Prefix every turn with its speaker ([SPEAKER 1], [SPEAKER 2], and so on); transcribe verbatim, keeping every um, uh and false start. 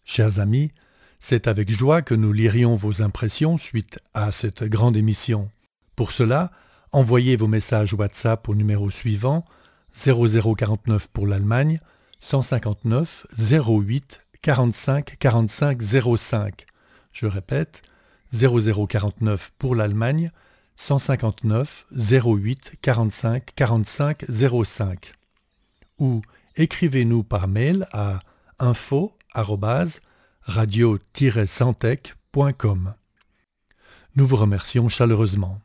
[SPEAKER 1] Chers amis, c'est avec joie que nous lirions vos impressions suite à cette grande émission. Pour cela, envoyez vos messages WhatsApp au numéro suivant zéro zéro quarante-neuf pour l'Allemagne, cent cinquante-neuf zéro huit quarante-cinq quarante-cinq zéro cinq. Je répète, zéro zéro quarante-neuf pour l'Allemagne, cent cinquante-neuf zéro huit quarante-cinq quarante-cinq zéro cinq. Ou écrivez-nous par mail à info arobase radio tiret santec point com. Nous vous remercions chaleureusement.